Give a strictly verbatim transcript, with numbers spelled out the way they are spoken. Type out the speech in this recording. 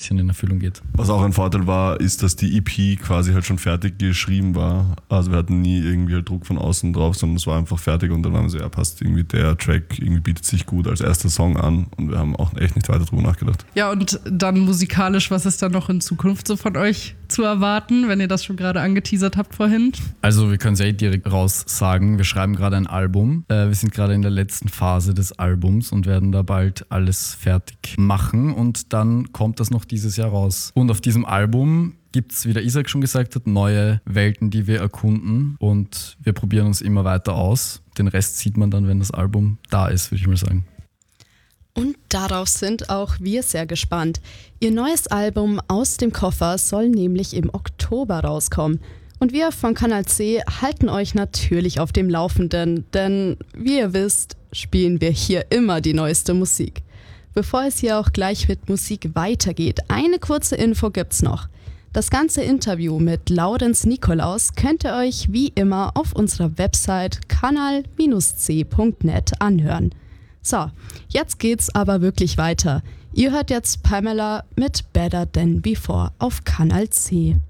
bisschen in Erfüllung geht. Was auch ein Vorteil war, ist, dass die E P quasi halt schon fertig geschrieben war. Also wir hatten nie irgendwie halt Druck von außen drauf, sondern es war einfach fertig und dann waren wir so, ja passt, irgendwie der Track irgendwie bietet sich gut als erster Song an und wir haben auch echt nicht weiter drüber nachgedacht. Ja, und dann musikalisch, was ist dann noch in Zukunft so von euch zu erwarten, wenn ihr das schon gerade angeteasert habt vorhin? Also wir können es ja eh direkt raus sagen, wir schreiben gerade ein Album. Äh, wir sind gerade in der letzten Phase des Albums und werden da bald alles fertig machen und dann kommt das noch dieses Jahr raus. Und auf diesem Album gibt es, wie der Isaac schon gesagt hat, neue Welten, die wir erkunden und wir probieren uns immer weiter aus. Den Rest sieht man dann, wenn das Album da ist, würde ich mal sagen. Und darauf sind auch wir sehr gespannt. Ihr neues Album Aus dem Koffer soll nämlich im Oktober rauskommen. Und wir von Kanal C halten euch natürlich auf dem Laufenden, denn wie ihr wisst, spielen wir hier immer die neueste Musik. Bevor es hier auch gleich mit Musik weitergeht, eine kurze Info gibt's noch. Das ganze Interview mit Laurenz Nikolaus könnt ihr euch wie immer auf unserer Website kanal c punkt net anhören. So, jetzt geht's aber wirklich weiter. Ihr hört jetzt Pamela mit Better Than Before auf Kanal C.